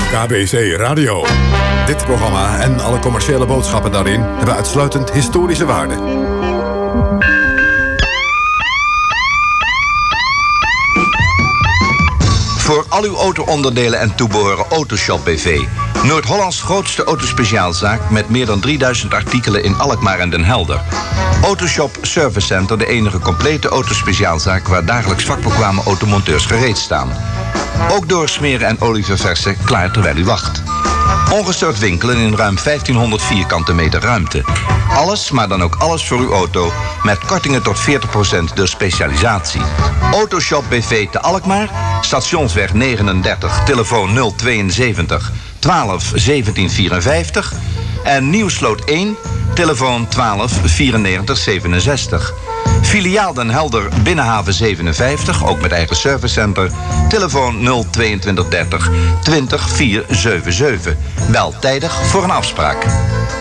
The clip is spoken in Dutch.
KBC Radio. Dit programma en alle commerciële boodschappen daarin hebben uitsluitend historische waarde. Voor al uw auto-onderdelen en toebeheuren Autoshop BV. Noord-Hollands grootste autospeciaalzaak met meer dan 3000 artikelen in Alkmaar en Den Helder. Autoshop Service Center, de enige complete autospeciaalzaak waar dagelijks vakbekwame automonteurs gereed staan. Ook doorsmeren en olie verversen klaar terwijl u wacht. Ongestoord winkelen in ruim 1500 vierkante meter ruimte. Alles, maar dan ook alles voor uw auto met kortingen tot 40% door specialisatie. Autoshop BV te Alkmaar, Stationsweg 39, telefoon 072 12 17 54 en Nieuwsloot 1, telefoon 12 94 67. Filiaal Den Helder, Binnenhaven 57, ook met eigen servicecenter. Telefoon 022 30 20 477. Wel tijdig voor een afspraak.